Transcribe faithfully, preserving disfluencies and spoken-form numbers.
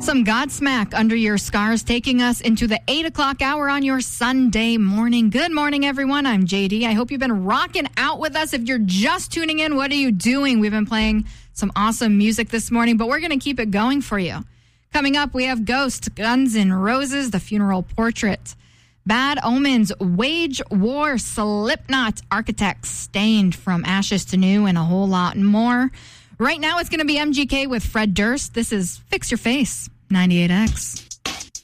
Some Godsmack Under Your Scars, taking us into the eight o'clock hour on your Sunday morning. Good morning, everyone. I'm J D. I hope you've been rocking out with us. If you're just tuning in, what are you doing? We've been playing some awesome music this morning, but we're going to keep it going for you. Coming up, we have Ghost, Guns N' Roses, The Funeral Portrait, Bad Omens, Wage War, Slipknot, Architects, Stained, From Ashes to New, and a whole lot more. Right now, it's going to be M G K with Fred Durst. This is Fix Your Face, ninety-eight X.